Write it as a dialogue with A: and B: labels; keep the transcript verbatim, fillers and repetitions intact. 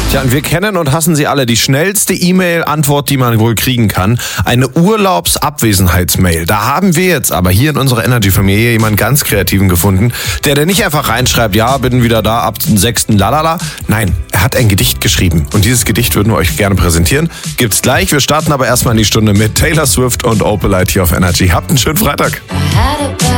A: Tja, und wir kennen und hassen sie alle. Die schnellste E-Mail-Antwort, die man wohl kriegen kann. Eine Urlaubsabwesenheitsmail. Da haben wir jetzt aber hier in unserer Energy-Familie jemanden ganz Kreativen gefunden, der der nicht einfach reinschreibt, ja, bin wieder da ab dem sechsten lalala. Nein, er hat ein Gedicht geschrieben. Und dieses Gedicht würden wir euch gerne präsentieren. Gibt's gleich. Wir starten aber erstmal in die Stunde mit Taylor Swift und Opalite hier auf Energy. Habt einen schönen Freitag.